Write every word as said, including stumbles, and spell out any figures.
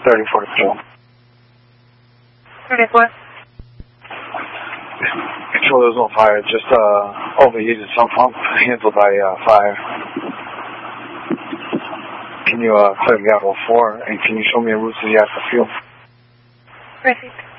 thirty forty-four. thirty-four. Controller's on fire. Just uh, overheated sump pump handled by uh, fire. Can you uh, clear the out all four, and can you show me a route to the active fuel? Perfect.